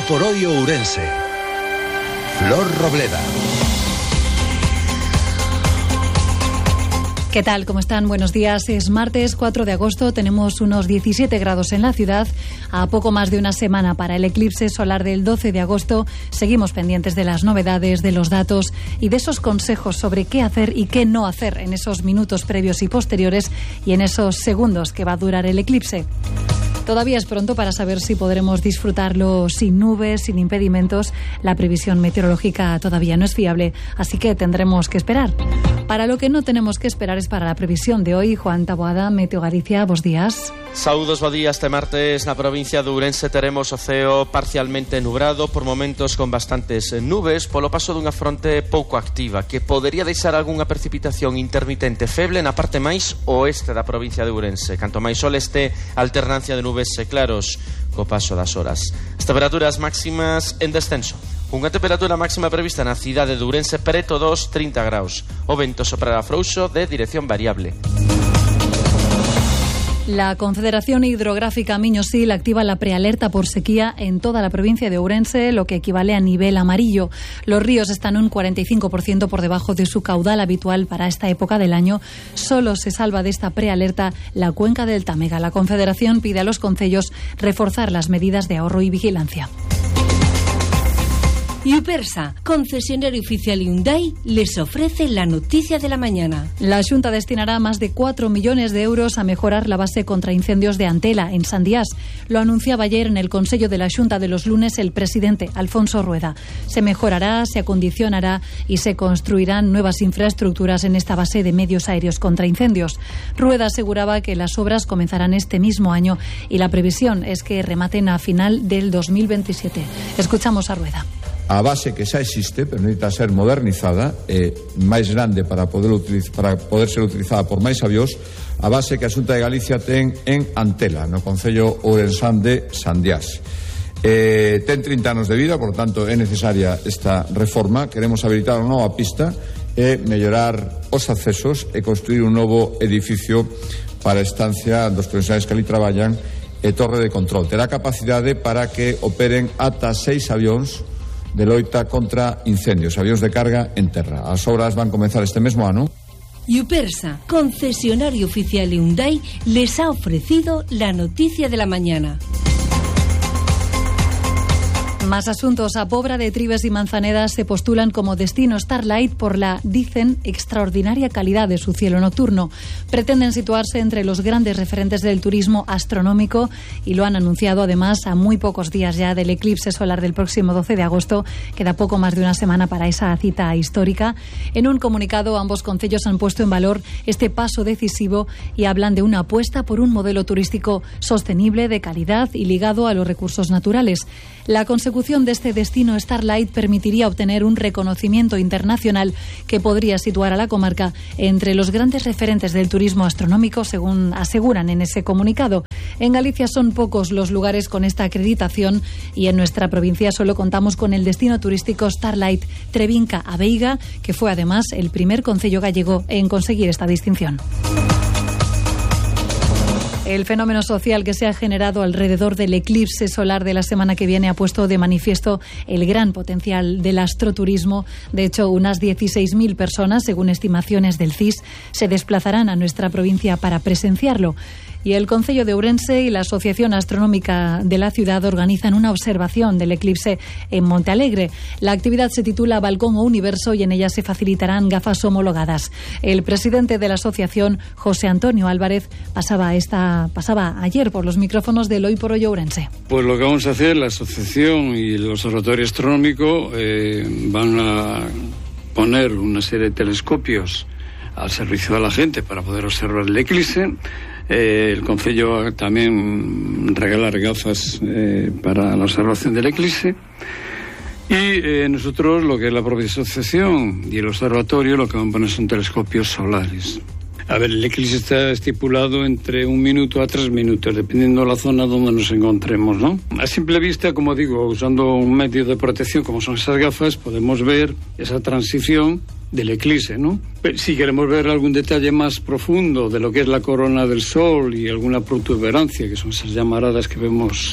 por hoy Ourense. Flor Robleda. ¿Qué tal? ¿Cómo están? Buenos días. Es martes 4 de agosto. Tenemos unos 17 grados en la ciudad. A poco más de una semana para el eclipse solar del 12 de agosto. Seguimos pendientes de las novedades, de los datos y de esos consejos sobre qué hacer y qué no hacer en esos minutos previos y posteriores y en esos segundos que va a durar el eclipse. Todavía es pronto para saber si podremos disfrutarlo sin nubes, sin impedimentos. La previsión meteorológica todavía no es fiable, así que tendremos que esperar. Para lo que no tenemos que esperar es para la previsión de hoy. Juan Taboada, Meteo Galicia, bos días. Saúdos, bo día. Este martes na provincia de Ourense teremos o ceo parcialmente nubrado, por momentos con bastantes nubes, polo paso dunha fronte pouco activa, que podería deixar algunha precipitación intermitente feble na parte máis oeste da provincia de Ourense. Canto máis sol este, alternancia de nubes e claros co paso das horas. As temperaturas máximas en descenso. Unha temperatura máxima prevista na cidade de Ourense preto dos 30 graus. O vento soprará frouxo de dirección variable. La Confederación Hidrográfica Miño-Sil activa la prealerta por sequía en toda la provincia de Ourense, lo que equivale a nivel amarillo. Los ríos están un 45% por debajo de su caudal habitual para esta época del año. Solo se salva de esta prealerta la cuenca del Támega. La Confederación pide a los concellos reforzar las medidas de ahorro y vigilancia. Yupersa, concesionario oficial Hyundai, les ofrece la noticia de la mañana. La Xunta destinará más de 4 millones de euros a mejorar la base contra incendios de Antela, en Sandiás. Lo anunciaba ayer en el Consejo de la Xunta de los lunes el presidente, Alfonso Rueda. Se mejorará, se acondicionará y se construirán nuevas infraestructuras en esta base de medios aéreos contra incendios. Rueda aseguraba que las obras comenzarán este mismo año y la previsión es que rematen a final del 2027. Escuchamos a Rueda. A base que xa existe, pero necesita ser modernizada, máis grande para poder ser utilizada por máis avións, a base que a Xunta de Galicia ten en Antela, no concello ourensán de Sandiás. Ten 30 anos de vida, por tanto é necesaria esta reforma. Queremos habilitar unha nova pista e mellorar os accesos e construir un novo edificio para a estancia dos profesionais que ali traballan e torre de control. Terá capacidade para que operen ata 6 avións de loita contra incendios, avións de carga en terra. As obras van comenzar este mesmo ano. Yupersa, concesionario oficial Hyundai, les ha ofrecido la noticia de la mañana. Más asuntos. A Pobra de Trives y Manzaneda se postulan como destino Starlight por la, dicen, extraordinaria calidad de su cielo nocturno. Pretenden situarse entre los grandes referentes del turismo astronómico y lo han anunciado además a muy pocos días ya del eclipse solar del próximo 12 de agosto. Queda poco más de una semana para esa cita histórica. En un comunicado, ambos concellos han puesto en valor este paso decisivo y hablan de una apuesta por un modelo turístico sostenible, de calidad y ligado a los recursos naturales. La consecución de este destino Starlight permitiría obtener un reconocimiento internacional que podría situar a la comarca entre los grandes referentes del turismo astronómico, según aseguran en ese comunicado. En Galicia son pocos los lugares con esta acreditación y en nuestra provincia solo contamos con el destino turístico Starlight Trevinca a Veiga, que fue además el primer concello gallego en conseguir esta distinción. El fenómeno social que se ha generado alrededor del eclipse solar de la semana que viene ha puesto de manifiesto el gran potencial del astroturismo. De hecho, unas 16.000 personas, según estimaciones del CIS, se desplazarán a nuestra provincia para presenciarlo. Y el Concello de Ourense y la Asociación Astronómica de la ciudad organizan una observación del eclipse en Montealegre. La actividad se titula Balcón o Universo y en ella se facilitarán gafas homologadas. El presidente de la asociación, José Antonio Álvarez, pasaba ayer por los micrófonos del Hoy por Hoy Ourense. Pues lo que vamos a hacer, la asociación y el Observatorio Astronómico van a poner una serie de telescopios al servicio de la gente para poder observar el eclipse. El concello también regalar gafas para la observación del eclipse y nosotros, lo que es la propia asociación y el observatorio, lo que van a poner son telescopios solares. A ver, el eclipse está estipulado entre 1 minuto a 3 minutos, dependiendo de la zona donde nos encontremos, ¿no? A simple vista, como digo, usando un medio de protección como son esas gafas, podemos ver esa transición del eclipse, ¿no? Pero si queremos ver algún detalle más profundo de lo que es la corona del Sol y alguna protuberancia, que son esas llamaradas que vemos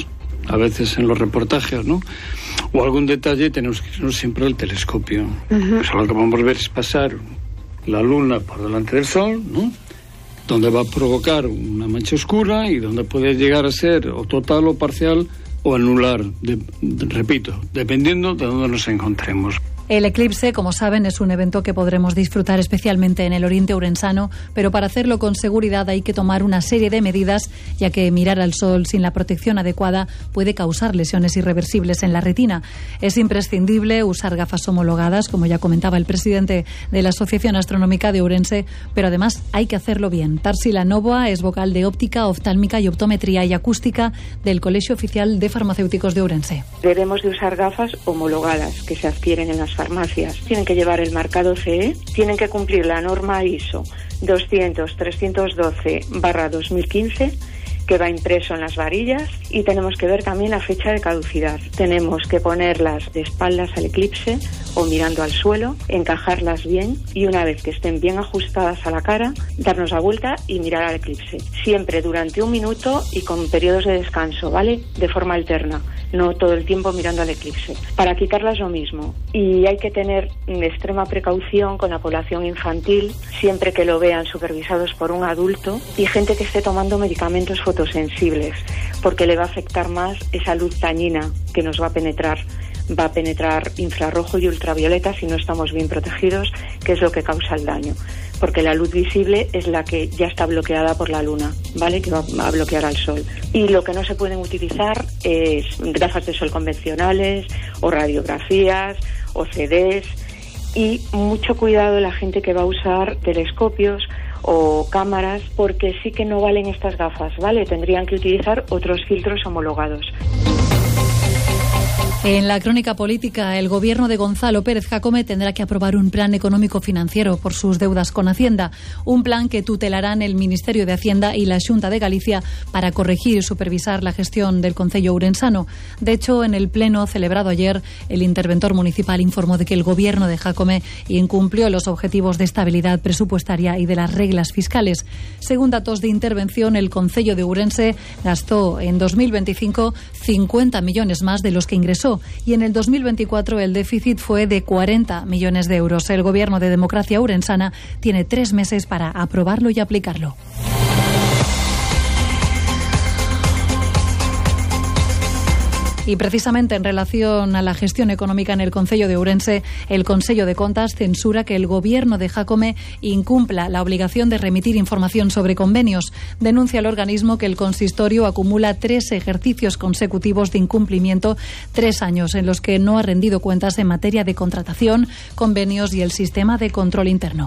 a veces en los reportajes, ¿no? O algún detalle, tenemos que irnos siempre al telescopio. Pues lo que vamos a ver es pasar la luna por delante del sol, ¿no? Donde va a provocar una mancha oscura y donde puede llegar a ser o total o parcial o anular, repito, dependiendo de dónde nos encontremos. El eclipse, como saben, es un evento que podremos disfrutar especialmente en el oriente ourensano, pero para hacerlo con seguridad hay que tomar una serie de medidas, ya que mirar al sol sin la protección adecuada puede causar lesiones irreversibles en la retina. Es imprescindible usar gafas homologadas, como ya comentaba el presidente de la Asociación Astronómica de Ourense, pero además hay que hacerlo bien. Tarsila Novoa es vocal de óptica, oftálmica y optometría y acústica del Colegio Oficial de Farmacéuticos de Ourense. Debemos de usar gafas homologadas que se adquieren en las farmacias. Tienen que llevar el marcado CE, tienen que cumplir la norma ISO 200-312/2015, que va impreso en las varillas, y tenemos que ver también la fecha de caducidad. Tenemos que ponerlas de espaldas al eclipse o mirando al suelo, encajarlas bien y una vez que estén bien ajustadas a la cara, darnos la vuelta y mirar al eclipse. Siempre durante 1 minuto y con periodos de descanso, ¿vale? De forma alterna, no todo el tiempo mirando al eclipse. Para quitarlas lo mismo. Y hay que tener extrema precaución con la población infantil, siempre que lo vean supervisados por un adulto, y gente que esté tomando medicamentos fotosensibles, porque le va a afectar más esa luz dañina que nos va a penetrar infrarrojo y ultravioleta si no estamos bien protegidos, que es lo que causa el daño, porque la luz visible es la que ya está bloqueada por la luna, ¿vale? Que va a bloquear al sol. Y lo que no se pueden utilizar es gafas de sol convencionales o radiografías o CDs, y mucho cuidado la gente que va a usar telescopios o cámaras, porque sí que no valen estas gafas, ¿vale? Tendrían que utilizar otros filtros homologados. En la crónica política, el gobierno de Gonzalo Pérez Jácome tendrá que aprobar un plan económico-financiero por sus deudas con Hacienda, un plan que tutelarán el Ministerio de Hacienda y la Xunta de Galicia para corregir y supervisar la gestión del concello ourensano. De hecho, en el pleno celebrado ayer, el interventor municipal informó de que el gobierno de Jácome incumplió los objetivos de estabilidad presupuestaria y de las reglas fiscales. Según datos de intervención, el concello de Ourense gastó en 2025 50 millones más de los que ingresó, y en el 2024 el déficit fue de 40 millones de euros. El gobierno de Democracia Ourensana tiene 3 meses para aprobarlo y aplicarlo. Y precisamente en relación a la gestión económica en el concello de Ourense, el Consello de Contas censura que el gobierno de Jácome incumpla la obligación de remitir información sobre convenios. Denuncia el organismo que el consistorio acumula 3 ejercicios consecutivos de incumplimiento, 3 años en los que no ha rendido cuentas en materia de contratación, convenios y el sistema de control interno.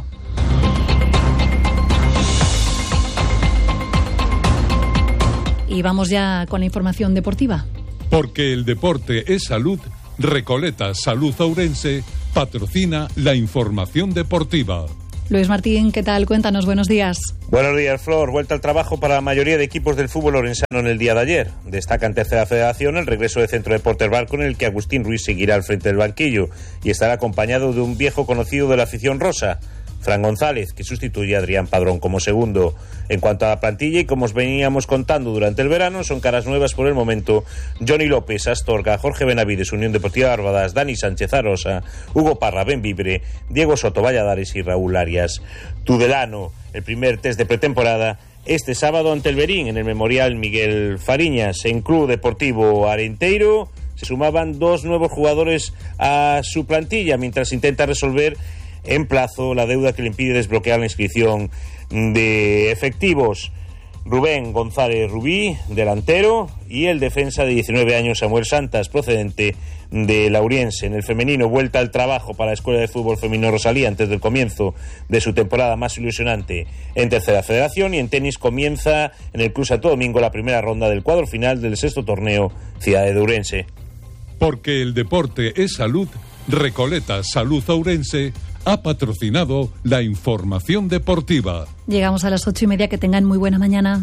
Y vamos ya con la información deportiva. Porque el deporte es salud, Recoleta Salud Ourense patrocina la información deportiva. Luis Martín, ¿qué tal? Cuéntanos, buenos días. Buenos días, Flor. Vuelta al trabajo para la mayoría de equipos del fútbol orensano en el día de ayer. Destaca en Tercera Federación el regreso de Centro Deportes Barco, en el que Agustín Ruiz seguirá al frente del banquillo y estará acompañado de un viejo conocido de la afición rosa, Fran González, que sustituye a Adrián Padrón como segundo. En cuanto a la plantilla, y como os veníamos contando durante el verano, son caras nuevas por el momento: Johnny López, Astorga, Jorge Benavides, Unión Deportiva Barbadas, Dani Sánchez Arosa, Hugo Parra, Benvibre, Diego Soto Valladares y Raúl Arias. Tudelano, el primer test de pretemporada este sábado ante el Berín en el Memorial Miguel Fariñas. En Club Deportivo Arenteiro se sumaban 2 nuevos jugadores a su plantilla mientras intenta resolver en plazo la deuda que le impide desbloquear la inscripción de efectivos. Rubén González Rubí, delantero, y el defensa de 19 años Samuel Santas, procedente de Lauriense. En el femenino, vuelta al trabajo para la Escuela de Fútbol Femenino Rosalía antes del comienzo de su temporada más ilusionante en Tercera Federación, y en tenis comienza en el Club Santo Domingo la primera ronda del cuadro final del 6º torneo Ciudad de Ourense. Porque el deporte es salud, Recoleta Salud Ourense ha patrocinado la información deportiva. Llegamos a las 8:30, que tengan muy buena mañana.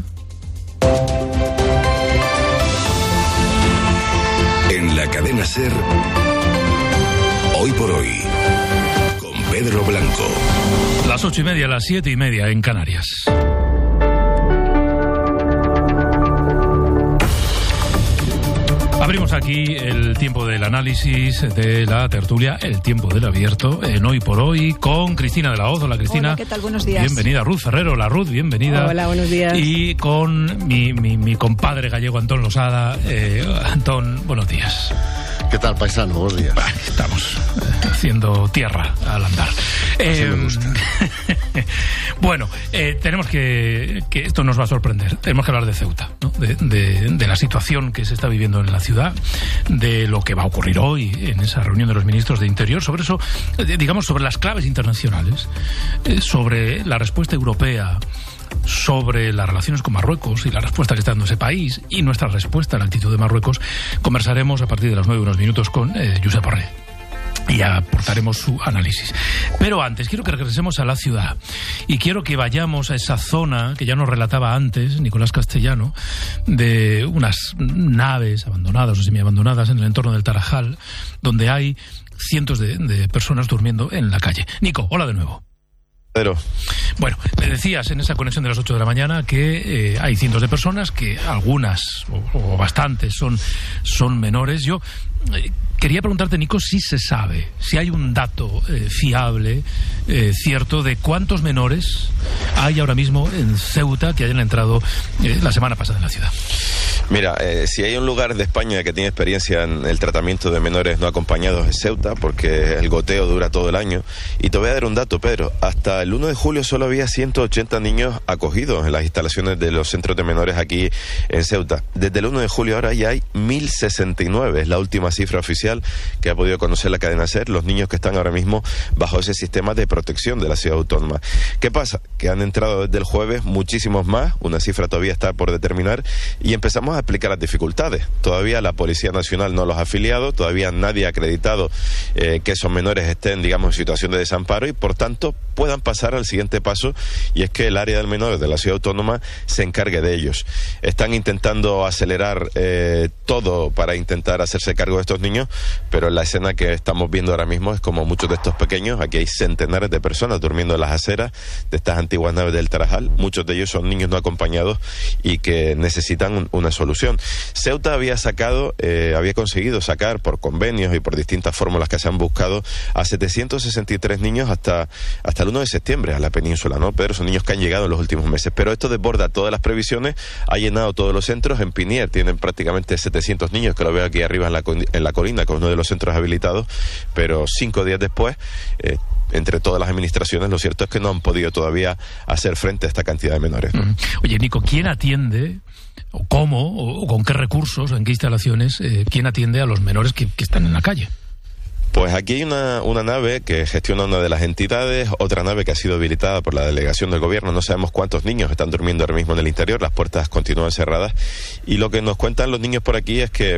En la cadena SER, Hoy por Hoy, con Pedro Blanco. Las 8:30, las 7:30 en Canarias. Abrimos aquí el tiempo del análisis, de la tertulia, el tiempo del abierto, en Hoy por Hoy, con Cristina de la Hoz. Hola, Cristina. Hola, ¿qué tal? Buenos días. Bienvenida. Ruth Ferrero. Hola, Ruth, bienvenida. Hola, buenos días. Y con mi compadre gallego, Antón Losada. Antón, buenos días. ¿Qué tal, paisano? Buenos días. Estamos haciendo tierra al andar. Así me gusta. Bueno, tenemos que esto nos va a sorprender. Tenemos que hablar de Ceuta, ¿no? De la situación que se está viviendo en la ciudad, de lo que va a ocurrir hoy en esa reunión de los ministros de Interior, sobre eso, digamos, sobre las claves internacionales, sobre la respuesta europea, sobre las relaciones con Marruecos y la respuesta que está dando ese país y nuestra respuesta a la actitud de Marruecos. Conversaremos a partir de las 9 unos minutos con Josep Borrell y aportaremos su análisis. Pero antes, quiero que regresemos a la ciudad y quiero que vayamos a esa zona que ya nos relataba antes Nicolás Castellano, de unas naves abandonadas o semiabandonadas en el entorno del Tarajal, donde hay cientos de personas durmiendo en la calle. Nico, hola de nuevo. Pedro. Bueno, me decías en esa conexión de las 8 de la mañana que hay cientos de personas, que algunas o bastantes son menores. Yo quería preguntarte, Nico, si se sabe, si hay un dato fiable, cierto, de cuántos menores hay ahora mismo en Ceuta que hayan entrado la semana pasada en la ciudad. Mira, si hay un lugar de España que tiene experiencia en el tratamiento de menores no acompañados es Ceuta, porque el goteo dura todo el año. Y te voy a dar un dato, Pedro. Hasta el 1 de julio solo había 180 niños acogidos en las instalaciones de los centros de menores aquí en Ceuta. Desde el 1 de julio ahora ya hay 1.069, es la última cifra oficial que ha podido conocer la cadena SER, los niños que están ahora mismo bajo ese sistema de protección de la ciudad autónoma. ¿Qué pasa? Que han entrado desde el jueves muchísimos más, una cifra todavía está por determinar, y empezamos a explicar las dificultades. Todavía la Policía Nacional no los ha afiliado, todavía nadie ha acreditado que esos menores estén, digamos, en situación de desamparo y por tanto puedan pasar al siguiente paso, y es que el área del menor de la ciudad autónoma se encargue de ellos. Están intentando acelerar todo para intentar hacerse cargo de estos niños, pero la escena que estamos viendo ahora mismo es como muchos de estos pequeños. Aquí hay centenares de personas durmiendo en las aceras de estas antiguas naves del Tarajal. Muchos de ellos son niños no acompañados y que necesitan una solución. Ceuta había conseguido sacar por convenios y por distintas fórmulas que se han buscado a 763 niños hasta el 1 de septiembre a la península, ¿no? Pero son niños que han llegado en los últimos meses. Pero esto desborda todas las previsiones, ha llenado todos los centros. En Pinier tienen prácticamente 700 niños, que lo veo aquí arriba en la colina, con uno de los centros habilitados, pero 5 días después, entre todas las administraciones, lo cierto es que no han podido todavía hacer frente a esta cantidad de menores, ¿no? Oye, Nico, ¿quién atiende, o cómo, o con qué recursos, o en qué instalaciones, quién atiende a los menores que están en la calle? Pues aquí hay una nave que gestiona una de las entidades, otra nave que ha sido habilitada por la delegación del gobierno. No sabemos cuántos niños están durmiendo ahora mismo en el interior, las puertas continúan cerradas, y lo que nos cuentan los niños por aquí es que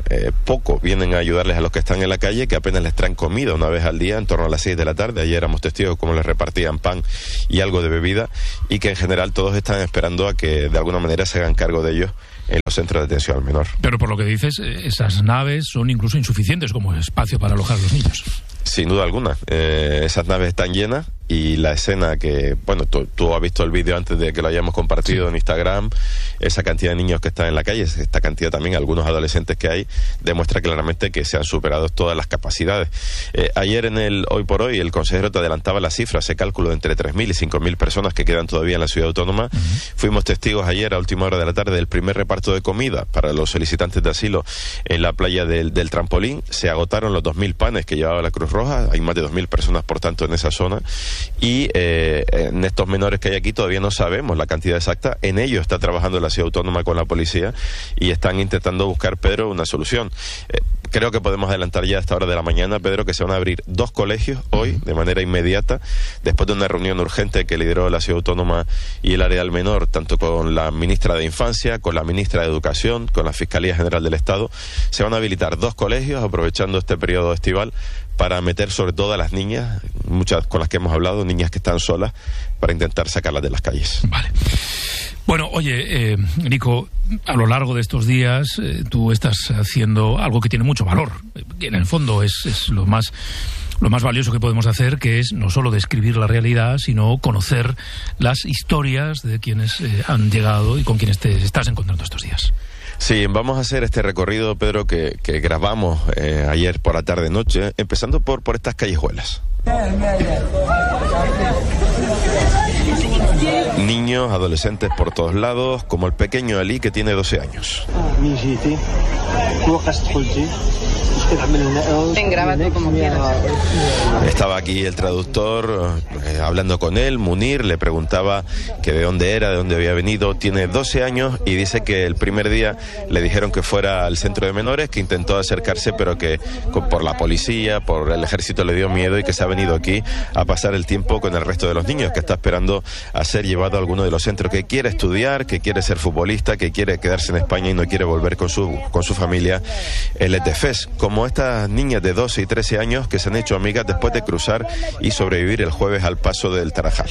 poco vienen a ayudarles a los que están en la calle, que apenas les traen comida una vez al día, en torno a las 6 de la tarde. Ayer éramos testigos cómo les repartían pan y algo de bebida, y que en general todos están esperando a que de alguna manera se hagan cargo de ellos en los centros de atención al menor. Pero por lo que dices, esas naves son incluso insuficientes como espacio para alojar a los niños. Sin duda alguna. Esas naves están llenas, y la escena que, bueno, tú has visto el vídeo antes de que lo hayamos compartido en Instagram, esa cantidad de niños que están en la calle, esta cantidad también, algunos adolescentes que hay, demuestra claramente que se han superado todas las capacidades. Ayer en el Hoy por Hoy, el consejero te adelantaba la cifra, ese cálculo de entre 3.000 y 5.000 personas que quedan todavía en la ciudad autónoma. Fuimos testigos ayer a última hora de la tarde del primer reparto de comida para los solicitantes de asilo en la playa del Trampolín. Se agotaron los 2.000 panes que llevaba la Cruz Roja, hay más de 2.000 personas por tanto en esa zona, y en estos menores que hay aquí todavía no sabemos la cantidad exacta. En ello está trabajando la ciudad autónoma con la policía y están intentando buscar, Pedro, una solución. Creo que podemos adelantar ya a esta hora de la mañana, Pedro, que se van a abrir 2 colegios hoy de manera inmediata, después de una reunión urgente que lideró la ciudad autónoma y el área del menor, tanto con la ministra de Infancia, con la ministra de Educación, con la Fiscalía General del Estado. Se van a habilitar 2 colegios aprovechando este periodo estival para meter sobre todo a las niñas, muchas con las que hemos hablado, niñas que están solas, para intentar sacarlas de las calles. Vale. Bueno, oye, Nico, a lo largo de estos días tú estás haciendo algo que tiene mucho valor, que en el fondo es lo más valioso que podemos hacer, que es no solo describir la realidad, sino conocer las historias de quienes han llegado y con quienes te estás encontrando estos días. Sí, vamos a hacer este recorrido, Pedro, que grabamos ayer por la tarde-noche, empezando por estas callejuelas. Niños, adolescentes por todos lados, como el pequeño Ali, que tiene 12 años. Grábate como quieras. Estaba aquí el traductor hablando con él. Munir le preguntaba que de dónde era, de dónde había venido. Tiene 12 años y dice que el primer día le dijeron que fuera al centro de menores, que intentó acercarse, pero que por la policía, por el ejército le dio miedo y que se ha venido aquí a pasar el tiempo con el resto de los niños, que está esperando a ser llevado a alguno de los centros, que quiere estudiar, que quiere ser futbolista, que quiere quedarse en España y no quiere volver con su familia el ETFES, como estas niñas de 12 y 13 años que se han hecho amigas después de cruzar y sobrevivir el jueves al paso del Tarajal.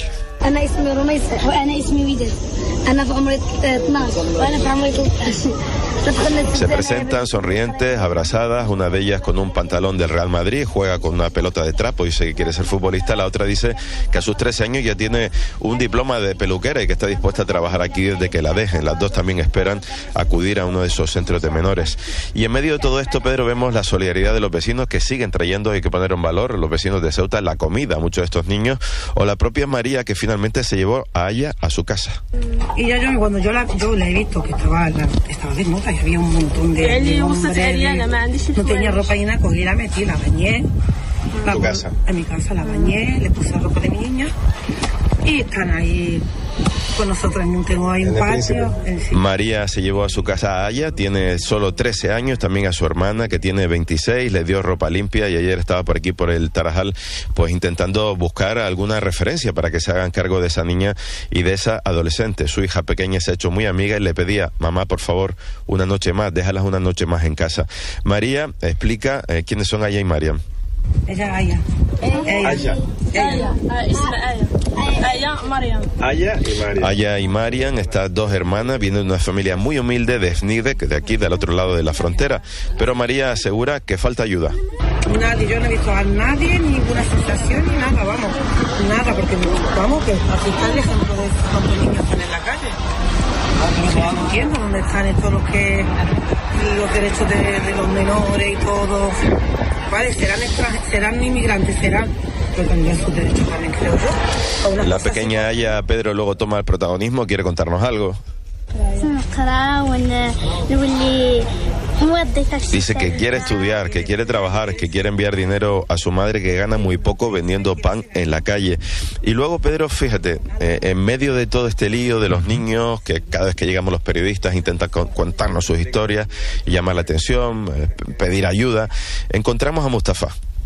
Se presentan sonrientes, abrazadas, una de ellas con un pantalón del Real Madrid, juega con una pelota de trapo, dice que quiere ser futbolista. La otra dice que a sus 13 años ya tiene un diploma de peluquera y que está dispuesta a trabajar aquí desde que la dejen. Las dos también esperan acudir a uno de esos centros de menores. Y en medio de todo esto, Pedro, vemos la solidaridad de los vecinos que siguen trayendo, hay que poner en valor, los vecinos de Ceuta, la comida a muchos de estos niños, o la propia María, que finalmente se llevó a Aya a su casa. Y cuando yo la he visto que estaba desnuda y había un montón de hombres, no tenía ropa y nada, cogí, la metí, la bañé. ¿En tu casa? En mi casa la bañé, le puse ropa de mi niña y están ahí con nosotros. Tengo ahí un patio. María se llevó a su casa a Aya, tiene solo 13 años, también a su hermana que tiene 26, le dio ropa limpia y ayer estaba por aquí por el Tarajal pues intentando buscar alguna referencia para que se hagan cargo de esa niña y de esa adolescente. Su hija pequeña se ha hecho muy amiga y le pedía: mamá, por favor, una noche más, déjalas una noche más en casa. María explica quiénes son Aya y María. Ella, Aya. Aya y Mariam, estas dos hermanas, vienen de una familia muy humilde de Snide, que de aquí, del otro lado de la frontera. Pero María asegura que falta ayuda. Nadie, yo no he visto a nadie, ninguna sensación ni nada, nada, porque que aquí está el ejemplo de cuántos niños están en la calle. No entiendo dónde están todos los derechos de los menores y todo. Vale, serán inmigrantes, pero tendrán sus derechos también, creo yo. La pequeña Aya, Pedro, luego toma el protagonismo, quiere contarnos algo. Dice que quiere estudiar, que quiere trabajar, que quiere enviar dinero a su madre, que gana muy poco vendiendo pan en la calle. Y luego, Pedro, fíjate, en medio de todo este lío de los niños, que cada vez que llegamos los periodistas intentan contarnos sus historias y llamar la atención, pedir ayuda, encontramos a Mustafa.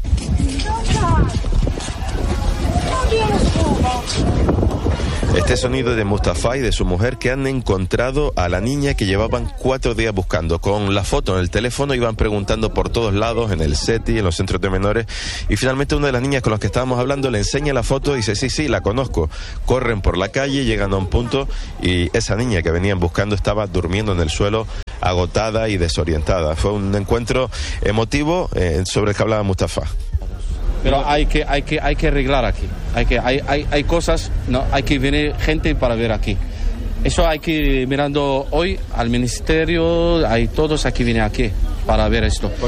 Este sonido de Mustafa y de su mujer, que han encontrado a la niña que llevaban 4 días buscando. Con la foto en el teléfono iban preguntando por todos lados, en el SETI, en los centros de menores, y finalmente una de las niñas con las que estábamos hablando le enseña la foto y dice: sí, la conozco. Corren por la calle, llegan a un punto y esa niña que venían buscando estaba durmiendo en el suelo, agotada y desorientada. Fue un encuentro emotivo sobre el que hablaba Mustafa. Pero hay que arreglar aquí. Hay cosas, no, hay que venir gente para ver aquí. Eso hay que ir mirando hoy al ministerio, hay todos aquí vienen aquí para ver esto.